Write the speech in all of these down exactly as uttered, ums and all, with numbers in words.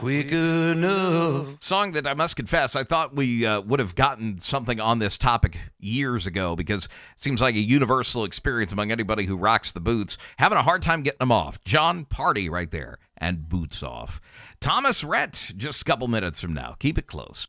quick enough. Song that I must confess, I thought we uh, would have gotten something on this topic years ago because it seems like a universal experience among anybody who rocks the boots. Having a hard time getting them off. John Party right there, and Boots Off. Thomas Rhett, just a couple minutes from now. Keep it close.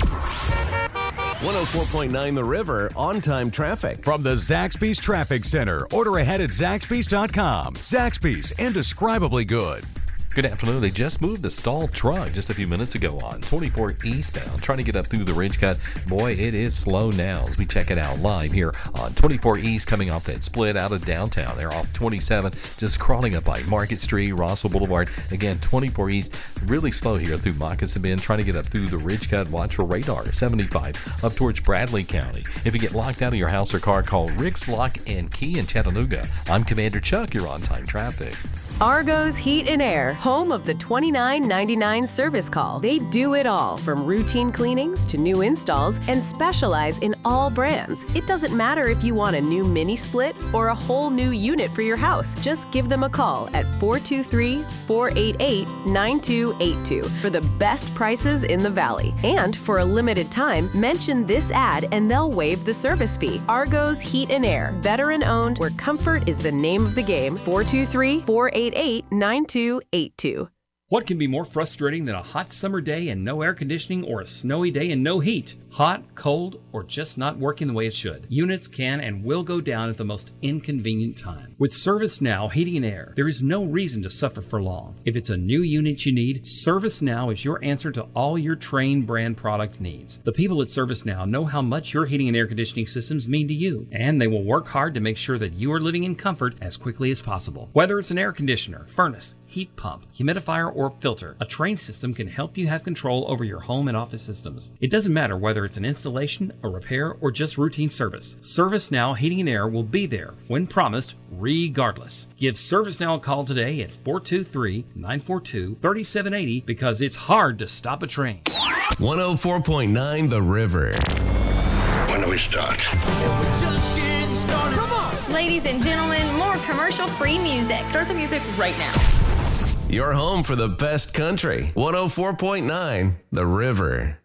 one oh four point nine The River, on-time traffic. From the Zaxby's Traffic Center. Order ahead at Zaxby's dot com. Zaxby's, indescribably good. Good afternoon. They just moved a stalled truck just a few minutes ago on twenty-four eastbound, trying to get up through the ridge cut. Boy, it is slow now as we check it out live here on twenty-four East, coming off that split out of downtown. They're off twenty-seven, just crawling up by Market Street, Rossville Boulevard. Again, twenty-four East, really slow here through Moccasin Bend, trying to get up through the ridge cut. Watch for radar. seventy-five up towards Bradley County. If you get locked out of your house or car, call Rick's Lock and Key in Chattanooga. I'm Commander Chuck. You're on time traffic. Argo's Heat and Air, home of the twenty-nine ninety-nine service call. They do it all, from routine cleanings to new installs, and specialize in all brands. It doesn't matter if you want a new mini split or a whole new unit for your house. Just give them a call at four two three, four eight eight, nine two eight two for the best prices in the Valley. And for a limited time, mention this ad and they'll waive the service fee. Argo's Heat and Air, veteran owned, where comfort is the name of the game. four two three, four eight eight, nine two eight two. What can be more frustrating than a hot summer day and no air conditioning, or a snowy day and no heat? Hot, cold, or just not working the way it should? Units can and will go down at the most inconvenient time. With ServiceNow Heating and Air, there is no reason to suffer for long. If it's a new unit you need, ServiceNow is your answer to all your Trane brand product needs. The people at ServiceNow know how much your heating and air conditioning systems mean to you, and they will work hard to make sure that you are living in comfort as quickly as possible. Whether it's an air conditioner, furnace, heat pump, humidifier, or filter, a Trane system can help you have control over your home and office systems. It doesn't matter whether it's an installation, a repair, or just routine service. ServiceNow Heating and Air will be there when promised, regardless. Give ServiceNow a call today at four two three, nine four two, three seven eight zero because it's hard to stop a train. one oh four point nine The River. When do we start? We're just getting started. Come on. Ladies and gentlemen, more commercial-free music. Start the music right now. Your home for the best country. one oh four point nine The River.